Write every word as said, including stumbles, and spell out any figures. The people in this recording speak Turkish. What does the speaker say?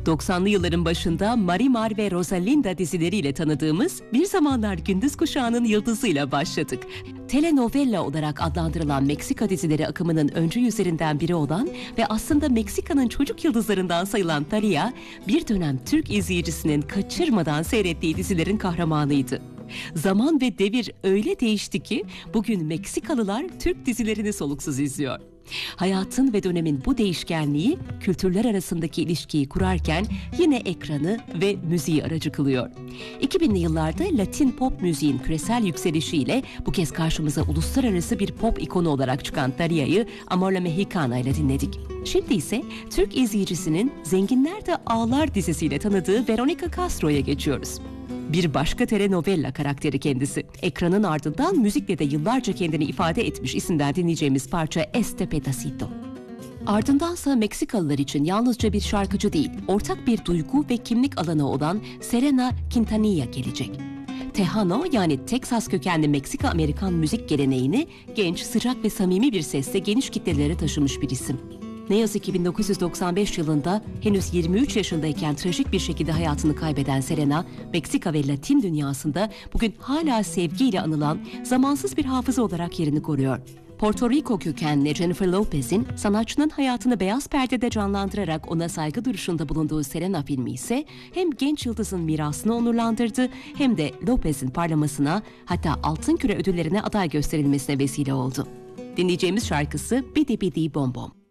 doksanlı yılların başında Marimar ve Rosalinda dizileriyle tanıdığımız Bir Zamanlar Gündüz Kuşağı'nın yıldızıyla başladık. Telenovela olarak adlandırılan Meksika dizileri akımının öncü yüzlerinden biri olan ve aslında Meksika'nın çocuk yıldızlarından sayılan Thalía, bir dönem Türk izleyicisinin kaçırmadan seyrettiği dizilerin kahramanıydı. Zaman ve devir öyle değişti ki bugün Meksikalılar Türk dizilerini soluksuz izliyor. Hayatın ve dönemin bu değişkenliği kültürler arasındaki ilişkiyi kurarken yine ekranı ve müziği aracı kılıyor. iki binli yıllarda Latin pop müziğin küresel yükselişiyle bu kez karşımıza uluslararası bir pop ikonu olarak çıkan Thalía'yı Amor La Mexicana ile dinledik. Şimdi ise Türk izleyicisinin Zenginler de Ağlar dizisiyle tanıdığı Veronica Castro'ya geçiyoruz. Bir başka telenovela karakteri kendisi. Ekranın ardından müzikle de yıllarca kendini ifade etmiş isimden dinleyeceğimiz parça Este Pedacito. Ardındansa Meksikalılar için yalnızca bir şarkıcı değil, ortak bir duygu ve kimlik alanı olan Selena Quintanilla gelecek. Tejano, yani Teksas kökenli Meksika-Amerikan müzik geleneğini genç, sıcak ve samimi bir sesle geniş kitlelere taşımış bir isim. Ne yazık ki bin dokuz yüz doksan beş yılında henüz yirmi üç yaşındayken trajik bir şekilde hayatını kaybeden Selena, Meksika ve Latin dünyasında bugün hala sevgiyle anılan zamansız bir hafıza olarak yerini koruyor. Porto Rico kökenli Jennifer Lopez'in sanatçının hayatını beyaz perdede canlandırarak ona saygı duruşunda bulunduğu Selena filmi ise hem genç yıldızın mirasını onurlandırdı hem de Lopez'in parlamasına, hatta Altın Küre ödüllerine aday gösterilmesine vesile oldu. Dinleyeceğimiz şarkısı Bidi Bidi Bom Bom.